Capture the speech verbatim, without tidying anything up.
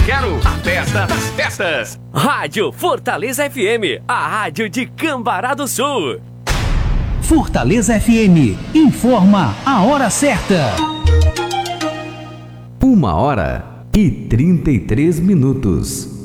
quero a festa das festas. Rádio Fortaleza F M, a rádio de Cambará do Sul. Fortaleza F M, informa a hora certa. Uma hora e trinta e três minutos.